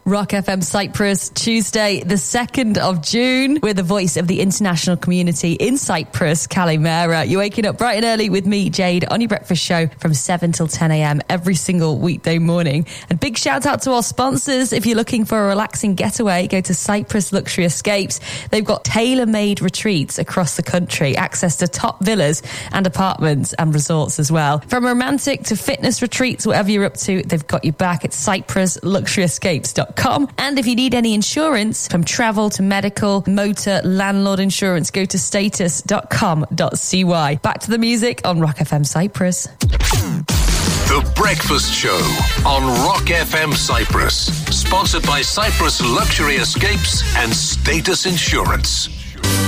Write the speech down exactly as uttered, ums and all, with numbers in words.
Rock F M Cyprus, Tuesday, the second of June. We're the voice of the international community in Cyprus, Kalimera. You're waking up bright and early with me, Jade, on your breakfast show from seven till ten a.m. every single weekday morning. And big shout out to our sponsors. If you're looking for a relaxing getaway, go to Cyprus Luxury Escapes. They've got tailor-made retreats across the country, access to top villas and apartments and resorts as well. From romantic to fitness retreats, whatever you're up to, they've got you back at cyprus luxury escapes dot com. And if you need any insurance, from travel to medical, motor, landlord insurance, go to status dot com dot c y. Back to the music on Rock F M Cyprus. The Breakfast Show on Rock F M Cyprus. Sponsored by Cyprus Luxury Escapes and Status Insurance.